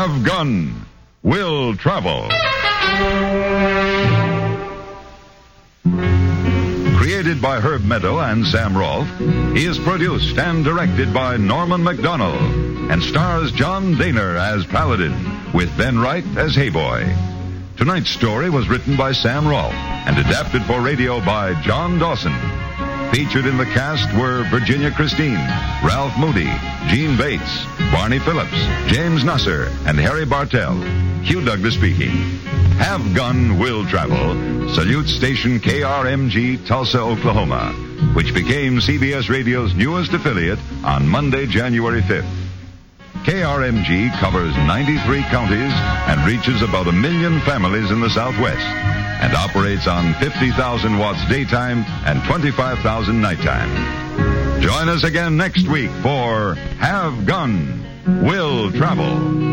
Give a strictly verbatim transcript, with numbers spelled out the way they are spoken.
Have Gun Will Travel. Created by Herb Meadow and Sam Rolfe, he is produced and directed by Norman MacDonald and stars John Daner as Paladin with Ben Wright as Hayboy. Tonight's story was written by Sam Rolfe and adapted for radio by John Dawson. Featured in the cast were Virginia Christine, Ralph Moody, Gene Bates, Barney Phillips, James Nusser, and Harry Bartell. Hugh Douglas speaking. Have Gun Will Travel salutes station K R M G Tulsa, Oklahoma, which became C B S Radio's newest affiliate on Monday, January fifth. K R M G covers ninety-three counties and reaches about a million families in the Southwest and operates on fifty thousand watts daytime and twenty-five thousand nighttime. Join us again next week for Have Gun Will Travel.